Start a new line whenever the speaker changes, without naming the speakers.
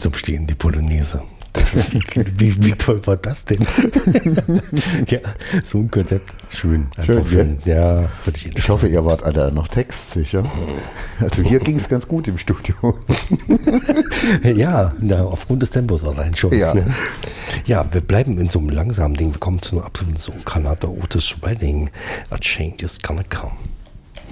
zum Stehen, die Polonaise. Wie toll war das denn? Ja, so ein Konzept. Schön.
Schön.
Ja, völlig
Ich hoffe, ihr wart alle noch textsicher. Also hier ging es ganz gut im Studio.
Ja, aufgrund des Tempos allein schon.
Ja.
Ne? Ja, wir bleiben in so einem langsamen Ding. Wir kommen zu einem absoluten so Kanada Otis Redding. A change is gonna come.